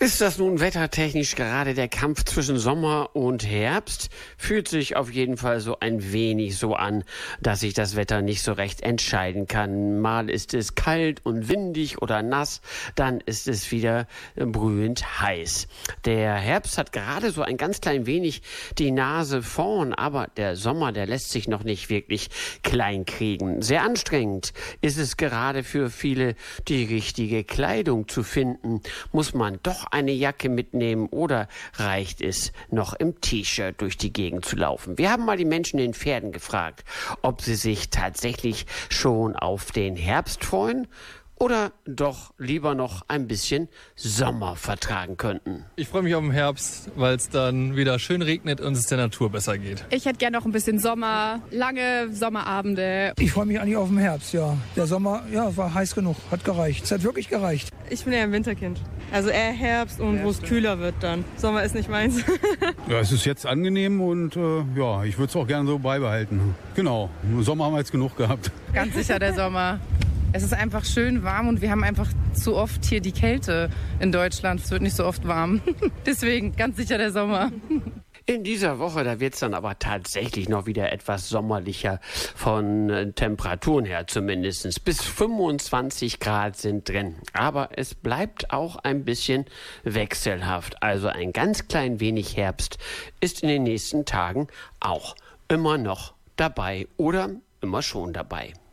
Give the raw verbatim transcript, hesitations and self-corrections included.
Ist das nun wettertechnisch gerade der Kampf zwischen Sommer und Herbst? Fühlt sich auf jeden Fall so ein wenig so an, dass sich das Wetter nicht so recht entscheiden kann. Mal ist es kalt und windig oder nass, dann ist es wieder brühend heiß. Der Herbst hat gerade so ein ganz klein wenig die Nase vorn, aber der Sommer, der lässt sich noch nicht wirklich klein kriegen. Sehr anstrengend ist es gerade für viele, die richtige Kleidung zu finden. Muss man doch eine Jacke mitnehmen oder reicht es, noch im T-Shirt durch die Gegend zu laufen? Wir haben mal die Menschen in Pferden gefragt, ob sie sich tatsächlich schon auf den Herbst freuen oder doch lieber noch ein bisschen Sommer vertragen könnten. Ich freue mich auf den Herbst, weil es dann wieder schön regnet und es der Natur besser geht. Ich hätte gerne noch ein bisschen Sommer, lange Sommerabende. Ich freue mich eigentlich auf den Herbst, ja. Der Sommer, ja, war heiß genug, hat gereicht. Es hat wirklich gereicht. Ich bin ja ein Winterkind. Also eher Herbst und wo es kühler wird dann. Sommer ist nicht meins. Ja, es ist jetzt angenehm und äh, ja, ich würde es auch gerne so beibehalten. Genau, im Sommer haben wir jetzt genug gehabt. Ganz sicher der Sommer. Es ist einfach schön warm und wir haben einfach zu oft hier die Kälte in Deutschland. Es wird nicht so oft warm. Deswegen ganz sicher der Sommer. In dieser Woche, da wird es dann aber tatsächlich noch wieder etwas sommerlicher von äh, Temperaturen her zumindest. Bis fünfundzwanzig Grad sind drin. Aber es bleibt auch ein bisschen wechselhaft. Also ein ganz klein wenig Herbst ist in den nächsten Tagen auch immer noch dabei oder immer schon dabei.